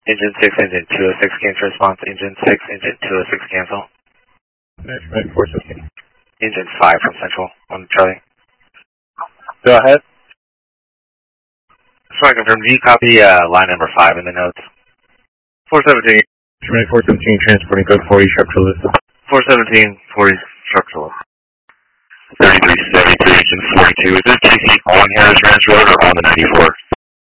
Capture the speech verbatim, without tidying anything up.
Engine six, engine two oh six, cancel response. Engine six, engine two oh six, cancel. Trinity four sixteen. Engine five from Central on Charlie. Go ahead. Just want to confirm, do you copy uh, line number five in the notes? four seventeen. Trinity four seventeen, transporting code forty, structural list. four seventeen, forty, structural. thirty-three seventy-three, engine forty-two. Is this T C on Harris Ranch Road or on the ninety-four?